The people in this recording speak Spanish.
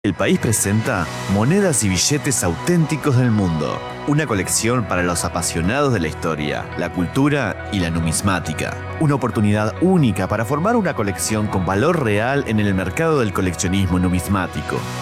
El país presenta monedas y billetes auténticos del mundo. Una colección para los apasionados de la historia, la cultura y la numismática. Una oportunidad única para formar una colección con valor real en el mercado del coleccionismo numismático.